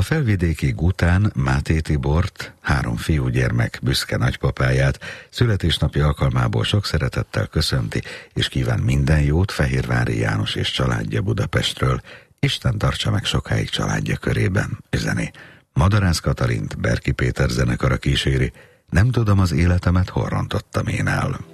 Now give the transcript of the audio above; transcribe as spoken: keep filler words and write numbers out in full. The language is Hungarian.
A felvidéki Gután Máté Tibort, három fiúgyermek büszke nagypapáját születésnapi alkalmából sok szeretettel köszönti, és kíván minden jót Fehérvári János és családja Budapestről. Isten tartsa meg sokáig családja körében, üzeni. Madarász Katalint Berki Péter zenekara kíséri, Nem tudom az életemet hol rontottam én el.